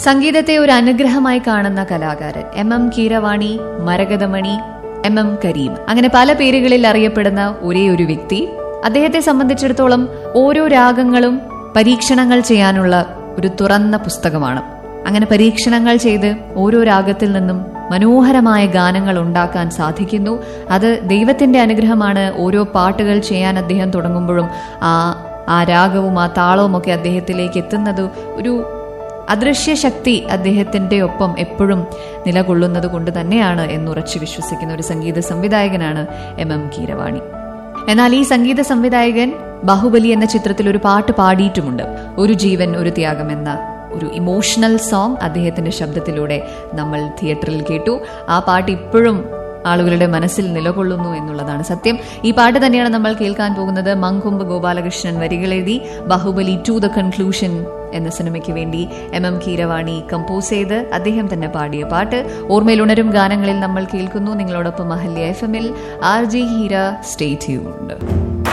സംഗീതത്തെ ഒരു അനുഗ്രഹമായി കാണുന്ന കലാകാരൻ MM കീരവാണി, മരകതമണി, MM കരീം, അങ്ങനെ പല പേരുകളിൽ അറിയപ്പെടുന്ന ഒരേ ഒരു വ്യക്തി. അദ്ദേഹത്തെ സംബന്ധിച്ചിടത്തോളം ഓരോ രാഗങ്ങളും പരീക്ഷണങ്ങൾ ചെയ്യാനുള്ള ഒരു തുറന്ന പുസ്തകമാണ്. അങ്ങനെ പരീക്ഷണങ്ങൾ ചെയ്ത് ഓരോ രാഗത്തിൽ നിന്നും മനോഹരമായ ഗാനങ്ങൾ ഉണ്ടാക്കാൻ സാധിക്കുന്നു. അത് ദൈവത്തിന്റെ അനുഗ്രഹമാണ്. ഓരോ പാട്ടുകൾ ചെയ്യാൻ അദ്ദേഹം തുടങ്ങുമ്പോഴും ആ രാഗവും ആ താളവും ഒക്കെ അദ്ദേഹത്തിലേക്ക് എത്തുന്നത് ഒരു അദൃശ്യ ശക്തി അദ്ദേഹത്തിന്റെ ഒപ്പം എപ്പോഴും നിലകൊള്ളുന്നത് കൊണ്ട് തന്നെയാണ് എന്നുറച്ചു വിശ്വസിക്കുന്ന ഒരു സംഗീത സംവിധായകനാണ് MM കീരവാണി. എന്നാൽ ഈ സംഗീത സംവിധായകൻ ബാഹുബലി എന്ന ചിത്രത്തിൽ ഒരു പാട്ട് പാടിയിട്ടുമുണ്ട്. ഒരു ജീവൻ ഒരു ത്യാഗം എന്ന ഒരു ഇമോഷണൽ സോങ് അദ്ദേഹത്തിന്റെ ശബ്ദത്തിലൂടെ നമ്മൾ തിയേറ്ററിൽ കേട്ടു. ആ പാട്ട് ഇപ്പോഴും ആളുകളുടെ മനസ്സിൽ നിലകൊള്ളുന്നു എന്നുള്ളതാണ് സത്യം. ഈ പാട്ട് തന്നെയാണ് നമ്മൾ കേൾക്കാൻ പോകുന്നത്. മങ്കൊമ്പ് ഗോപാലകൃഷ്ണൻ വരികളെഴുതി ബാഹുബലി 2 ദ കൺക്ലൂഷൻ എന്ന സിനിമയ്ക്ക് വേണ്ടി MM കീരവാണി കമ്പോസ് ചെയ്ത് അദ്ദേഹം തന്നെ പാടിയ പാട്ട് ഓർമ്മയിൽ ഉണരും ഗാനങ്ങളിൽ നമ്മൾ കേൾക്കുന്നു. നിങ്ങളോടൊപ്പം Ahalya FM-ൽ RJ Heera. Stay tuned.